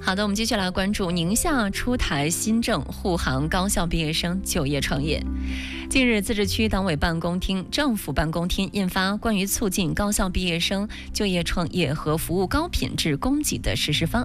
好的，我们继续来关注宁夏出台新政，护航高校毕业生就业创业。近日，自治区党委办公厅、政府办公厅印发关于促进高校毕业生就业创业和服务高品质供给的实施方